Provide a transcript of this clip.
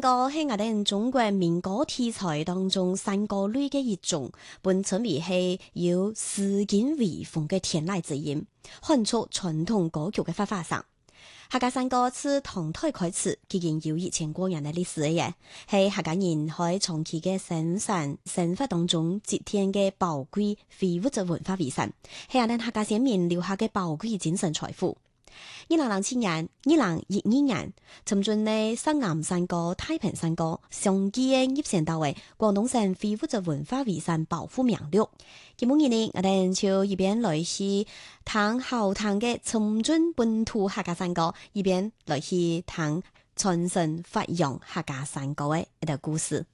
歌係我哋中國民歌題材當中山歌類嘅一種，本稱為係有詩境微風嘅天籟之音，漢族傳統歌曲嘅發發上。客家山歌自唐代開始，已經有1000多年嘅歷史嘅，係客家人喺長期嘅生活當中積澱嘅寶貴非物質文化遺產，係我哋客家先民留下嘅寶貴精神財富。2007年、2012年，尋進呢新岩山歌、太平山歌相繼嘅入選到為廣東省非物質文化遺產保護名錄。今日呢，我哋就一邊來去聽好聽嘅尋進本土客家山歌，一邊來去聽傳承發揚客家山歌嘅一個故事。